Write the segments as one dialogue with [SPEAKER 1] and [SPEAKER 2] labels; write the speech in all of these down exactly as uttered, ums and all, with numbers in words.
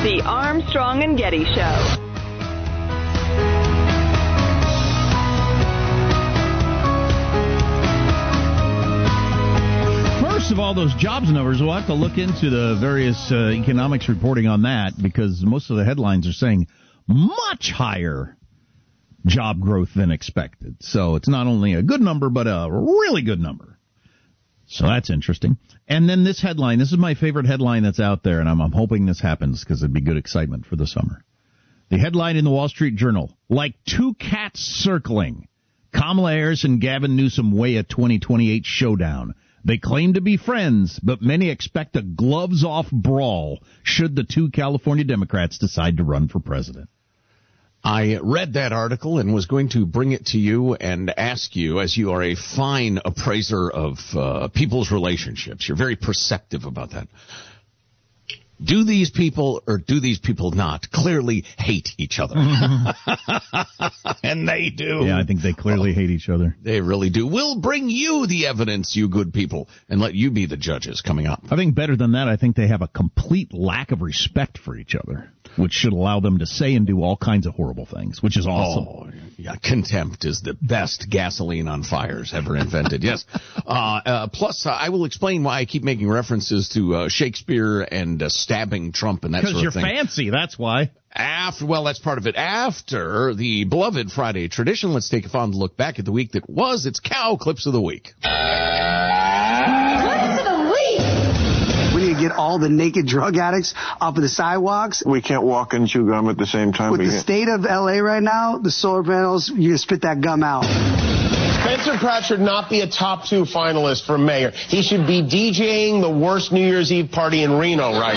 [SPEAKER 1] The Armstrong and Getty Show.
[SPEAKER 2] First of all, those jobs numbers, we'll have to look into the various uh, economics reporting on that, because most of the headlines are saying much higher job growth than expected. So it's not only a good number, but a really good number. So that's interesting. And then this headline, this is my favorite headline that's out there, and I'm, I'm hoping this happens because it'd be good excitement for the summer. The headline in the Wall Street Journal, like two cats circling, Kamala Harris and Gavin Newsom weigh a twenty twenty-eight showdown. They claim to be friends, but many expect a gloves-off brawl should the two California Democrats decide to run for president.
[SPEAKER 3] I read that article and was going to bring it to you and ask you, as you are a fine appraiser of uh, people's relationships, you're very perceptive about that. Do these people, or do these people not, clearly hate each other? And they do.
[SPEAKER 2] Yeah, I think they clearly oh, hate each other.
[SPEAKER 3] They really do. We'll bring you the evidence, you good people, and let you be the judges coming up.
[SPEAKER 2] I think better than that, I think they have a complete lack of respect for each other, which should allow them to say and do all kinds of horrible things, which is awesome.
[SPEAKER 3] Oh, yeah, contempt is the best gasoline on fires ever invented, yes. Uh, uh, plus, uh, I will explain why I keep making references to uh, Shakespeare and uh, stabbing Trump and that sort of thing.
[SPEAKER 2] Because you're fancy, that's why.
[SPEAKER 3] After, well, that's part of it. After the beloved Friday tradition, let's take a fond look back at the week that was. It's Cow Clips of the Week.
[SPEAKER 4] When you get all the naked drug addicts off of the sidewalks.
[SPEAKER 5] We can't walk and chew gum at the same time.
[SPEAKER 4] With the state of L A right now, the solar panels, you're going to spit that gum out.
[SPEAKER 6] Spencer Pratt should not be a top two finalist for mayor. He should be DJing the worst New Year's Eve party in Reno right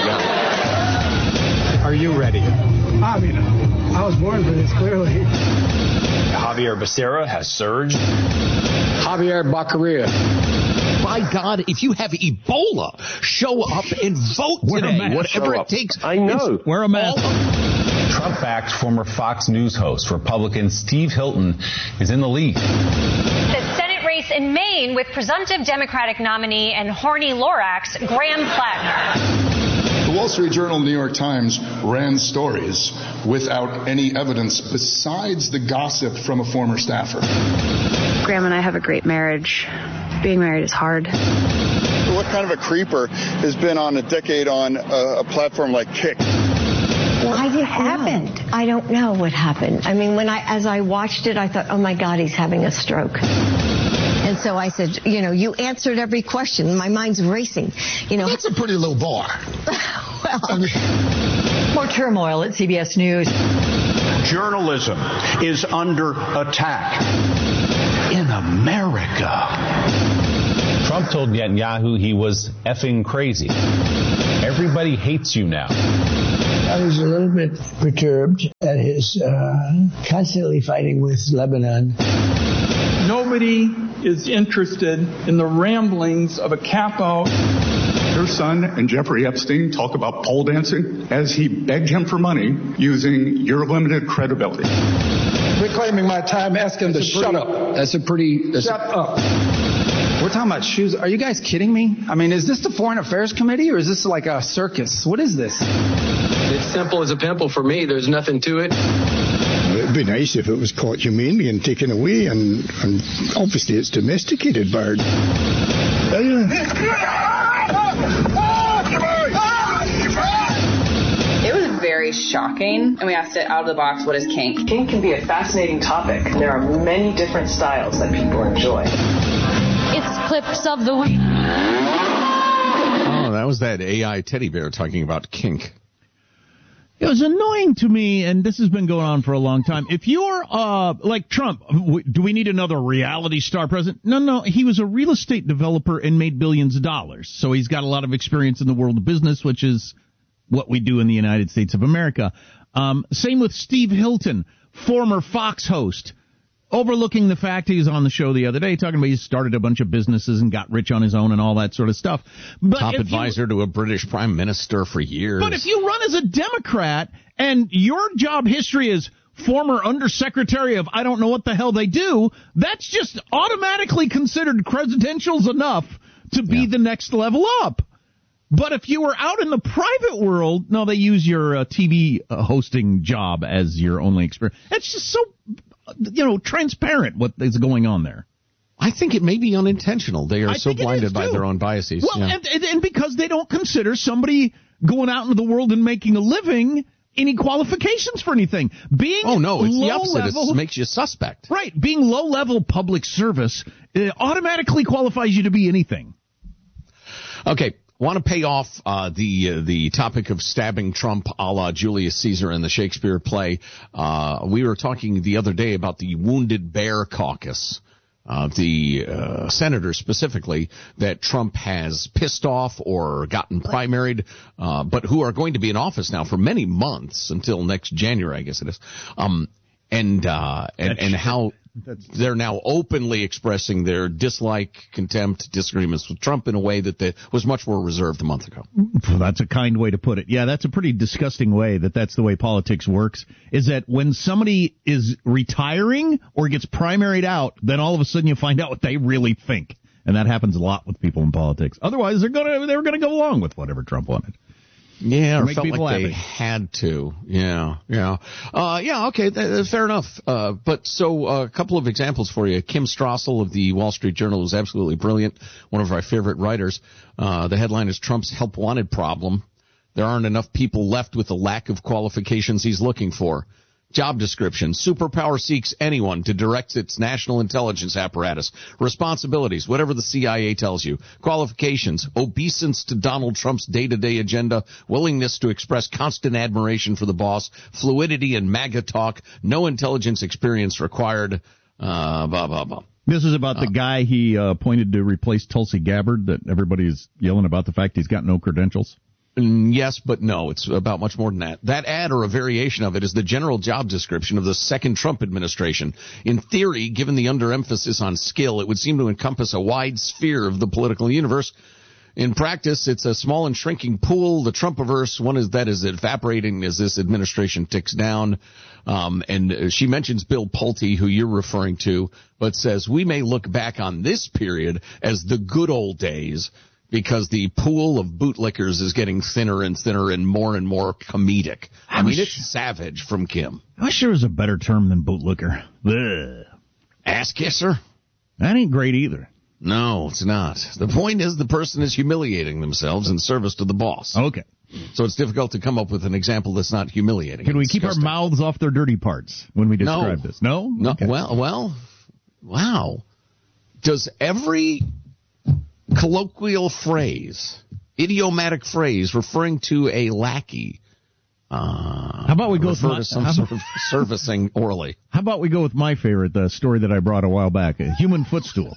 [SPEAKER 6] now.
[SPEAKER 7] Are you ready?
[SPEAKER 4] I mean, I was born for this, clearly.
[SPEAKER 7] Javier Becerra has surged.
[SPEAKER 6] Javier Baccaria.
[SPEAKER 3] By God, if you have Ebola, show up and vote today, whatever it takes.
[SPEAKER 6] I know.
[SPEAKER 2] Wear a mask.
[SPEAKER 8] Trump-backed former Fox News host, Republican Steve Hilton, is in the lead.
[SPEAKER 9] The Senate race in Maine with presumptive Democratic nominee and horny Lorax, Graham Plattner.
[SPEAKER 10] The Wall Street Journal and the New York Times ran stories without any evidence besides the gossip from a former staffer.
[SPEAKER 11] Graham and I have a great marriage. Being married is hard.
[SPEAKER 12] What kind of a creeper has been on a decade on a, a platform like Kick?
[SPEAKER 13] What happened? I don't know what happened. I mean, when I, as I watched it, I thought, oh my God, he's having a stroke. And so I said, you know, you answered every question. My mind's racing. You know,
[SPEAKER 14] that's a pretty low bar.
[SPEAKER 13] Well,
[SPEAKER 14] I mean,
[SPEAKER 15] more turmoil at C B S News.
[SPEAKER 16] Journalism is under attack in America.
[SPEAKER 8] Trump told Netanyahu he was effing crazy. Everybody hates you now.
[SPEAKER 17] I was a little bit perturbed at his uh, constantly fighting with Lebanon.
[SPEAKER 18] Nobody is interested in the ramblings of a capo.
[SPEAKER 10] Your son and Jeffrey Epstein talk about pole dancing as he begged him for money using your limited credibility.
[SPEAKER 17] Reclaiming my time, ask him to shut up.
[SPEAKER 7] That's a pretty... That's
[SPEAKER 17] Shut
[SPEAKER 7] a,
[SPEAKER 17] up.
[SPEAKER 7] We're talking about shoes. Are you guys kidding me? I mean, is this the Foreign Affairs Committee or is this like a circus? What is this?
[SPEAKER 6] It's simple as a pimple for me. There's nothing to it.
[SPEAKER 14] It'd be nice if it was caught humanely and taken away, and, and obviously it's domesticated bird.
[SPEAKER 11] It was very shocking, and we asked it out of the box, what is kink?
[SPEAKER 15] Kink can be a fascinating topic. There are many different styles that people enjoy.
[SPEAKER 9] It's Clips of the Week.
[SPEAKER 3] Oh, that was that A I teddy bear talking about kink.
[SPEAKER 2] It was annoying to me, and this has been going on for a long time. If you're, uh, like Trump, do we need another reality star president? No, no, he was a real estate developer and made billions of dollars. So he's got a lot of experience in the world of business, which is what we do in the United States of America. Um, same with Steve Hilton, former Fox host, overlooking the fact he was on the show the other day talking about he started a bunch of businesses and got rich on his own and all that sort of stuff. But
[SPEAKER 3] Top advisor
[SPEAKER 2] you,
[SPEAKER 3] to a British prime minister for years.
[SPEAKER 2] But if you run as a Democrat and your job history is former undersecretary of I don't know what the hell they do, that's just automatically considered credentials enough to be yeah. the next level up. But if you were out in the private world, no, they use your uh, T V uh, hosting job as your only experience. It's just so, you know, transparent what is going on there.
[SPEAKER 3] I think it may be unintentional. They are
[SPEAKER 2] I
[SPEAKER 3] so blinded by their own biases.
[SPEAKER 2] Well,
[SPEAKER 3] yeah.
[SPEAKER 2] and, and, and because they don't consider somebody going out into the world and making a living any qualifications for anything. Being
[SPEAKER 3] oh, no, it's
[SPEAKER 2] low
[SPEAKER 3] the opposite.
[SPEAKER 2] Level,
[SPEAKER 3] it makes you suspect.
[SPEAKER 2] Right. Being low-level public service it automatically qualifies you to be anything.
[SPEAKER 3] Okay. Want to pay off uh, the uh, the topic of stabbing Trump a la Julius Caesar in the Shakespeare play. Uh, we were talking the other day about the Wounded Bear Caucus. Uh, the uh, senators specifically that Trump has pissed off or gotten primaried, uh, but who are going to be in office now for many months until next January, I guess it is. Um, and uh, and, and how they're now openly expressing their dislike, contempt, disagreements with Trump in a way that they, was much more reserved a month ago.
[SPEAKER 2] Well, that's a kind way to put it. Yeah, that's a pretty disgusting way that that's the way politics works, is that when somebody is retiring or gets primaried out, then all of a sudden you find out what they really think. And that happens a lot with people in politics. Otherwise, they're gonna they're gonna go along with whatever Trump wanted.
[SPEAKER 3] Yeah, or
[SPEAKER 2] make
[SPEAKER 3] felt like
[SPEAKER 2] happy.
[SPEAKER 3] They had to. Yeah, yeah. Uh, yeah, okay, th- fair enough. Uh, but so uh, a couple of examples for you. Kim Strassel of the Wall Street Journal was absolutely brilliant, one of our favorite writers. Uh, the headline is Trump's help wanted problem. There aren't enough people left with the lack of qualifications he's looking for. Job description. Superpower seeks anyone to direct its national intelligence apparatus. Responsibilities, whatever the C I A tells you. Qualifications. Obeisance to Donald Trump's day-to-day agenda. Willingness to express constant admiration for the boss. Fluidity and MAGA talk. No intelligence experience required. Uh, blah, blah, blah.
[SPEAKER 2] This is about the guy he uh, appointed to replace Tulsi Gabbard that everybody's yelling about the fact he's got no credentials.
[SPEAKER 3] Yes, but no, it's about much more than that. That ad or a variation of it is the general job description of the second Trump administration. In theory, given the underemphasis on skill, it would seem to encompass a wide sphere of the political universe. In practice, it's a small and shrinking pool. The Trumpiverse, one is that is evaporating as this administration ticks down. Um, and she mentions Bill Pulte, who you're referring to, but says we may look back on this period as the good old days, because the pool of bootlickers is getting thinner and thinner and more and more comedic. I mean, it's savage from Kim.
[SPEAKER 2] I wish there was a better term than bootlicker. Ugh.
[SPEAKER 3] Ass kisser?
[SPEAKER 2] That ain't great either.
[SPEAKER 3] No, it's not. The point is the person is humiliating themselves in service to the boss.
[SPEAKER 2] Okay.
[SPEAKER 3] So it's difficult to come up with an example that's not humiliating.
[SPEAKER 2] Can we
[SPEAKER 3] it's
[SPEAKER 2] keep
[SPEAKER 3] disgusting.
[SPEAKER 2] our mouths off their dirty parts when we describe
[SPEAKER 3] no.
[SPEAKER 2] this? No?
[SPEAKER 3] No.
[SPEAKER 2] Okay.
[SPEAKER 3] Well, well, wow. Does every colloquial phrase, idiomatic phrase referring to a lackey, uh,
[SPEAKER 2] how about we go with
[SPEAKER 3] refer
[SPEAKER 2] my,
[SPEAKER 3] to some
[SPEAKER 2] how
[SPEAKER 3] sort
[SPEAKER 2] about,
[SPEAKER 3] of servicing orally?
[SPEAKER 2] How about we go with my favorite, the story that I brought a while back, a human footstool.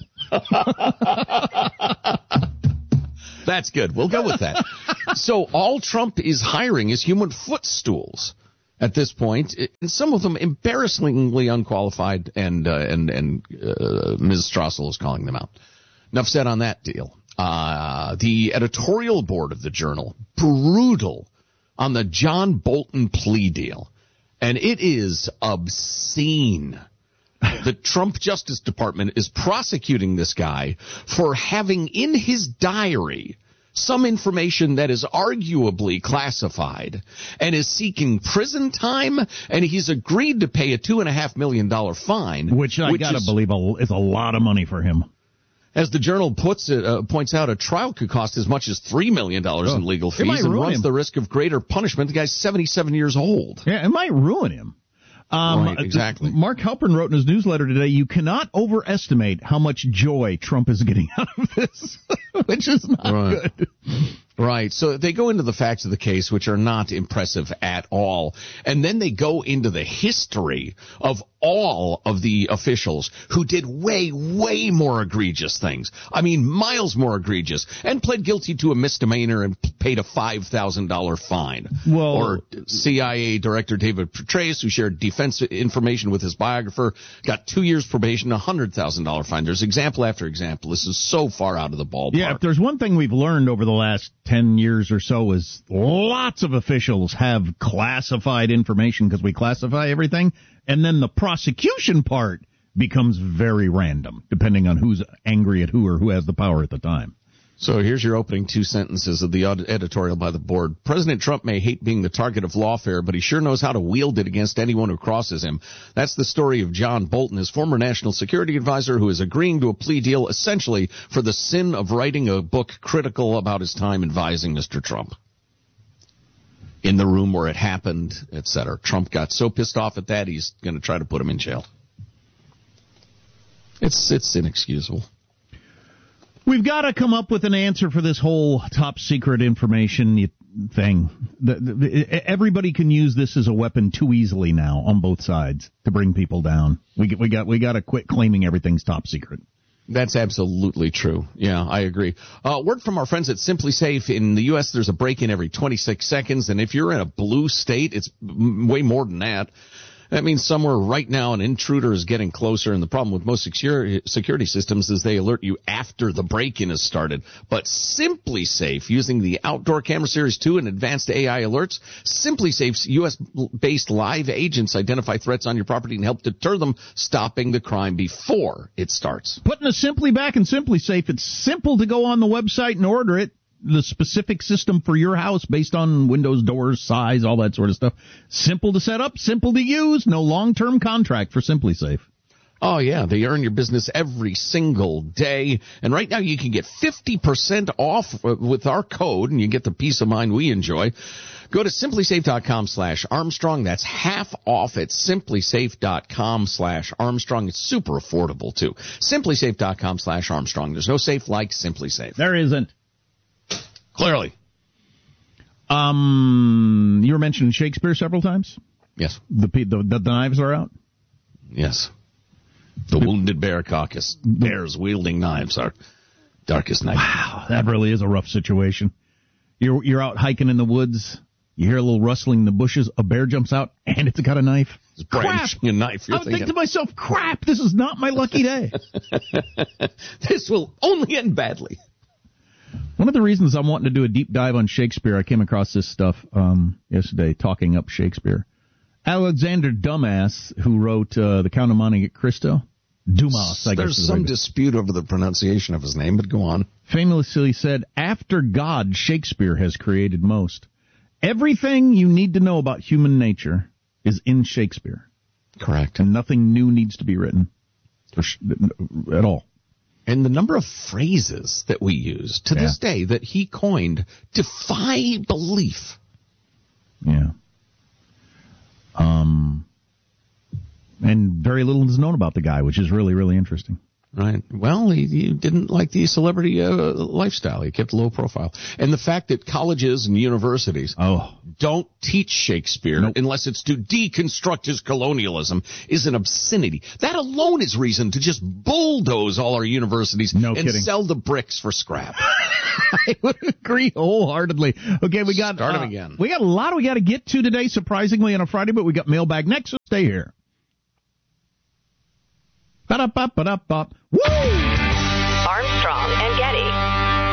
[SPEAKER 3] That's good. We'll go with that. So all Trump is hiring is human footstools at this point, and some of them embarrassingly unqualified, and uh, and and uh, Miz Strassel is calling them out. Enough said on that deal. Uh, the editorial board of the Journal, brutal on the John Bolton plea deal. And it is obscene. The Trump Justice Department is prosecuting this guy for having in his diary some information that is arguably classified and is seeking prison time, and he's agreed to pay a two and a half million dollar fine.
[SPEAKER 2] Which I
[SPEAKER 3] which
[SPEAKER 2] gotta
[SPEAKER 3] is,
[SPEAKER 2] believe is a lot of money for him.
[SPEAKER 3] As the Journal puts it, uh, points out, a trial could cost as much as three million dollars oh, in legal fees and runs him. the risk of greater punishment. The guy's seventy-seven years old.
[SPEAKER 2] Yeah, it might ruin him. Um,
[SPEAKER 3] right, exactly.
[SPEAKER 2] Mark Halperin wrote in his newsletter today, you cannot overestimate how much joy Trump is getting out of this, which is not
[SPEAKER 3] right.
[SPEAKER 2] good.
[SPEAKER 3] Right. So they go into the facts of the case, which are not impressive at all. And then they go into the history of all of the officials who did way, way more egregious things. I mean, miles more egregious, and pled guilty to a misdemeanor and paid a five thousand dollars fine.
[SPEAKER 2] Well,
[SPEAKER 3] or C I A Director David Petraeus, who shared defense information with his biographer, got two years probation, a one hundred thousand dollars fine. There's example after example. This is so far out of the ballpark.
[SPEAKER 2] Yeah, if there's one thing we've learned over the last ten years or so is lots of officials have classified information because we classify everything, and then the prosecution part becomes very random, depending on who's angry at who or who has the power at the time.
[SPEAKER 3] So here's your opening two sentences of the editorial by the board. President Trump may hate being the target of lawfare, but he sure knows how to wield it against anyone who crosses him. That's the story of John Bolton, his former national security advisor, who is agreeing to a plea deal essentially for the sin of writing a book critical about his time advising Mister Trump. In the room where it happened, et cetera. Trump got so pissed off at that, he's going to try to put him in jail. It's it's inexcusable.
[SPEAKER 2] We've got to come up with an answer for this whole top secret information thing. The, the, everybody can use this as a weapon too easily now on both sides to bring people down. We we got we got to quit claiming everything's top secret.
[SPEAKER 3] That's absolutely true. Yeah, I agree. Uh, word from our friends at SimpliSafe. In the U S, there's a break-in every twenty-six seconds, and if you're in a blue state, it's way more than that. That means somewhere right now an intruder is getting closer, and the problem with most security, security systems is they alert you after the break-in has started. But SimpliSafe, using the Outdoor Camera Series two and advanced A I alerts, SimpliSafe's U S-based live agents identify threats on your property and help deter them, stopping the crime before it starts.
[SPEAKER 2] Putting a Simply back in SimpliSafe, it's simple to go on the website and order it. The specific system for your house based on windows, doors, size, all that sort of stuff. Simple to set up, simple to use, no long-term contract for SimpliSafe.
[SPEAKER 3] Oh, yeah, they earn your business every single day. And right now you can get fifty percent off with our code, and you get the peace of mind we enjoy. Go to simplysafe.com slash Armstrong. That's half off at simplysafe.com slash Armstrong. It's super affordable, too. Simplysafe.com slash Armstrong. There's no safe like SimpliSafe.
[SPEAKER 2] There isn't.
[SPEAKER 3] Clearly.
[SPEAKER 2] Um, you were mentioning Shakespeare several times?
[SPEAKER 3] Yes.
[SPEAKER 2] The the, the knives are out?
[SPEAKER 3] Yes. The wounded bear caucus. Bears wielding knives are darkest night.
[SPEAKER 2] Wow, that really is a rough situation. You're you're out hiking in the woods. You hear a little rustling in the bushes. A bear jumps out, and it's got a knife.
[SPEAKER 3] It's brandishing a knife. You're
[SPEAKER 2] I would think to myself, crap, this is not my lucky day.
[SPEAKER 3] This will only end badly.
[SPEAKER 2] One of the reasons I'm wanting to do a deep dive on Shakespeare, I came across this stuff um, yesterday, talking up Shakespeare. Alexander Dumas, who wrote uh, The Count of Monte Cristo, Dumas, I guess.
[SPEAKER 3] There's some dispute over the pronunciation of his name, but go on.
[SPEAKER 2] Famously said, after God, Shakespeare has created most. Everything you need to know about human nature is in Shakespeare.
[SPEAKER 3] Correct.
[SPEAKER 2] And nothing new needs to be written at all.
[SPEAKER 3] And the number of phrases that we use to yeah. this day that he coined defy belief.
[SPEAKER 2] Yeah. Um, and very little is known about the guy, which is really, really interesting.
[SPEAKER 3] Right. Well, he, he didn't like the celebrity uh, lifestyle. He kept low profile. And the fact that colleges and universities
[SPEAKER 2] oh.
[SPEAKER 3] don't teach Shakespeare
[SPEAKER 2] nope.
[SPEAKER 3] unless it's to deconstruct his colonialism is an obscenity. That alone is reason to just bulldoze all our universities
[SPEAKER 2] no
[SPEAKER 3] and
[SPEAKER 2] kidding.
[SPEAKER 3] sell the bricks for scrap.
[SPEAKER 2] I would agree wholeheartedly. Okay, we got
[SPEAKER 3] Start
[SPEAKER 2] uh,
[SPEAKER 3] him again.
[SPEAKER 2] We got a lot we got to get to today, surprisingly, on a Friday, but we got mailbag next, so stay here. Ba-da-ba-ba-da-ba. Woo!
[SPEAKER 1] Armstrong and Getty.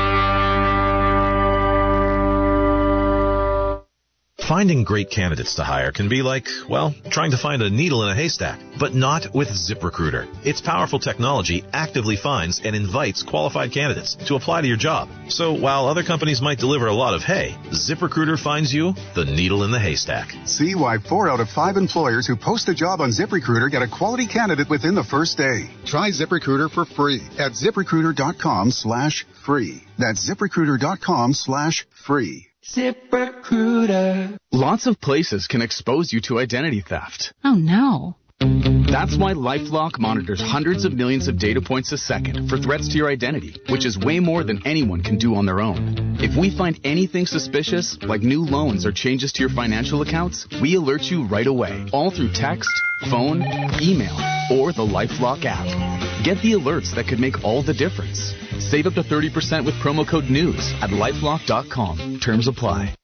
[SPEAKER 19] Finding great candidates to hire can be like, well, trying to find a needle in a haystack, but not with ZipRecruiter. Its powerful technology actively finds and invites qualified candidates to apply to your job. So while other companies might deliver a lot of hay, ZipRecruiter finds you the needle in the haystack.
[SPEAKER 20] See why four out of five employers who post a job on ZipRecruiter get a quality candidate within the first day. Try ZipRecruiter for free at ZipRecruiter.com slash free. That's ZipRecruiter.com slash free.
[SPEAKER 21] ZipRecruiter. Lots of places can expose you to identity theft.
[SPEAKER 22] Oh, no.
[SPEAKER 21] That's why LifeLock monitors hundreds of millions of data points a second for threats to your identity, which is way more than anyone can do on their own. If we find anything suspicious, like new loans or changes to your financial accounts, we alert you right away, all through text, phone, email, or the LifeLock app. Get the alerts that could make all the difference. Save up to thirty percent with promo code NEWS at LifeLock dot com. Terms apply.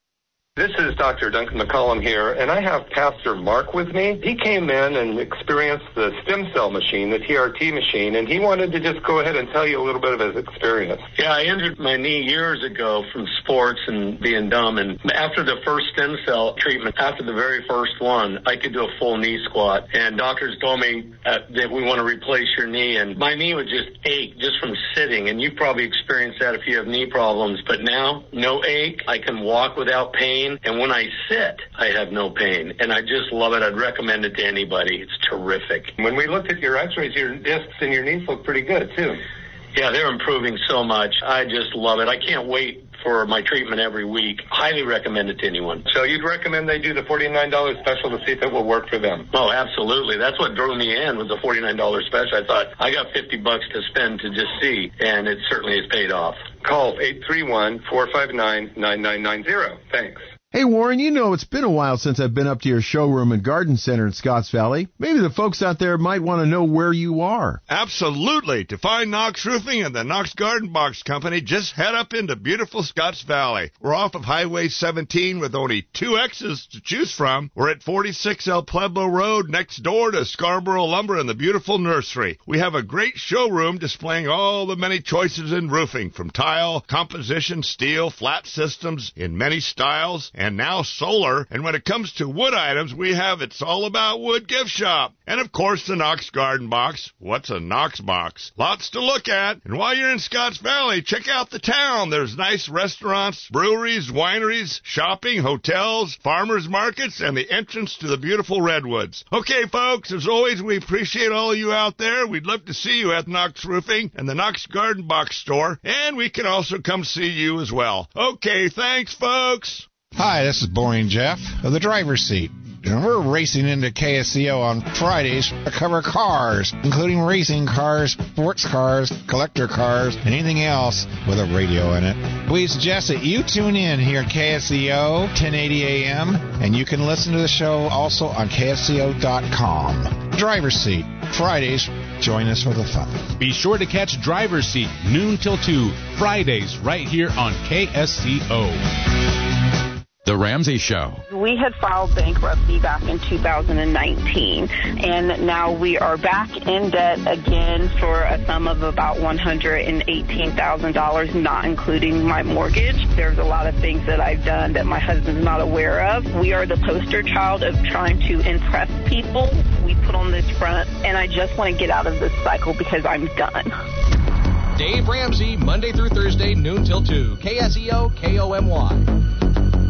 [SPEAKER 5] This is Doctor Duncan McCollum here, and I have Pastor Mark with me. He came in and experienced the stem cell machine, the T R T machine, and he wanted to just go ahead and tell you a little bit of his experience.
[SPEAKER 22] Yeah, I injured my knee years ago from sports and being dumb, and after the first stem cell treatment, after the very first one, I could do a full knee squat, and doctors told me uh, that we want to replace your knee, and my knee would just ache just from sitting, and you probably experienced that if you have knee problems, but now, no ache. I can walk without pain. And when I sit, I have no pain. And I just love it. I'd recommend it to anybody. It's terrific.
[SPEAKER 5] When we looked at your x-rays, your discs and your knees look pretty good, too.
[SPEAKER 22] Yeah, they're improving so much. I just love it. I can't wait for my treatment every week. Highly recommend it to anyone.
[SPEAKER 5] So you'd recommend they do the forty-nine dollars special to see if it will work for them?
[SPEAKER 22] Oh, absolutely. That's what drew me in, was the forty-nine dollars special. I thought, I got fifty bucks to spend to just see, and it certainly has paid off.
[SPEAKER 5] Call eight three one, four five nine, nine nine nine zero. Thanks.
[SPEAKER 23] Hey, Warren, you know it's been a while since I've been up to your showroom and garden center in Scotts Valley. Maybe the folks out there might want to know where you are.
[SPEAKER 24] Absolutely. To find Knox Roofing and the Knox Garden Box Company, just head up into beautiful Scotts Valley. We're off of Highway seventeen with only two X's to choose from. We're at forty-six El Pueblo Road, next door to Scarborough Lumber and the beautiful nursery. We have a great showroom displaying all the many choices in roofing, from tile, composition, steel, flat systems in many styles, and now solar. And when it comes to wood items, we have It's All About Wood gift shop. And of course, the Knox Garden Box. What's a Knox box? Lots to look at. And while you're in Scotts Valley, check out the town. There's nice restaurants, breweries, wineries, shopping, hotels, farmers markets, and the entrance to the beautiful redwoods. Okay, folks, as always, we appreciate all of you out there. We'd love to see you at Knox Roofing and the Knox Garden Box store. And we can also come see you as well. Okay, thanks, folks.
[SPEAKER 25] Hi, this is Boring Jeff of the driver's seat. And we're racing into K S C O on Fridays to cover cars, including racing cars, sports cars, collector cars, and anything else with a radio in it. We suggest that you tune in here at K S C O, ten eighty A M, and you can listen to the show also on K S C O dot com. Driver's Seat, Fridays. Join us for the fun.
[SPEAKER 26] Be sure to catch Driver's Seat, noon till two, Fridays, right here on K S C O.
[SPEAKER 27] The Ramsey Show.
[SPEAKER 28] We had filed bankruptcy back in two thousand nineteen, and now we are back in debt again for a sum of about one hundred eighteen thousand dollars, not including my mortgage. There's a lot of things that I've done that my husband's not aware of. We are the poster child of trying to impress people. We put on this front, and I just want to get out of this cycle because I'm done.
[SPEAKER 29] Dave Ramsey, Monday through Thursday, noon till two. K S E O, K O M Y.